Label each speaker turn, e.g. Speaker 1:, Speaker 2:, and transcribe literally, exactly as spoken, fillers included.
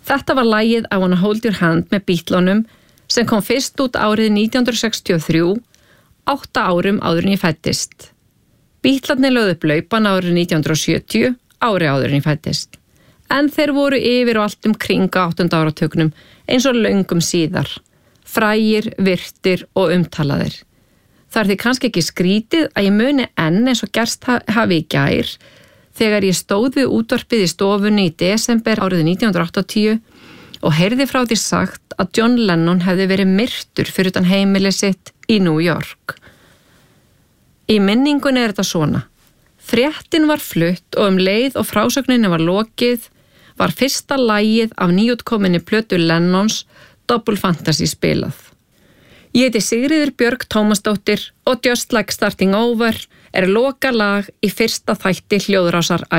Speaker 1: Þetta var lagið I Wanna Hold Your Hand með Beatlunum sem kom fyrst út árið nítján hundruð sextíu og þrjú, átta árum áður en ég fæddist. Beatlarnir lögðu upp laupan árið nítján hundruð sjötíu, ári áður en ég fæddist. En þeir voru yfir og allt um kringa áttunda áratugnum eins og löngum síðar. Frægir, virtir og umtalaðir. Það er því kannski ekki skrítið að ég muni enn eins og gerst hafi í gær þegar ég stóð við útvarpið í stofunni í desember árið nítján hundruð áttatíu og heyrði frá því sagt að John Lennon hefði verið myrtur fyrir utan heimili sitt í New York. Í minningunni er þetta svona. Fréttin var flutt og um leið og frásögninni var lokið var fyrsta lagið af nýútkominni plötu Lennons Double Fantasy spilað. Ég heiti Sigríður Björg Tómasdóttir og Just Like Starting Over er lokalag í fyrsta þætti hljóðrásar